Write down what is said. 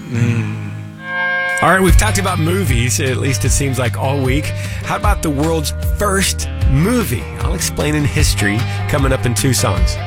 All right, we've talked about movies, at least it seems like all week. How about the world's first movie? I'll explain in history coming up in 2 songs.